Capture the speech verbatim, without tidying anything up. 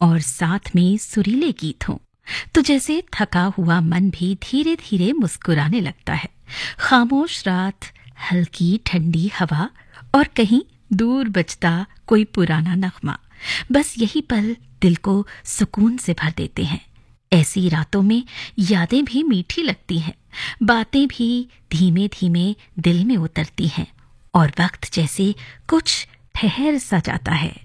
और साथ में सुरीले गीत हों तो जैसे थका हुआ मन भी धीरे धीरे मुस्कुराने लगता है। खामोश रात, हल्की ठंडी हवा और कहीं दूर बजता कोई पुराना नगमा, बस यही पल दिल को सुकून से भर देते हैं। ऐसी रातों में यादें भी मीठी लगती हैं, बातें भी धीमे धीमे दिल में उतरती हैं और वक्त जैसे कुछ ठहर सा जाता है।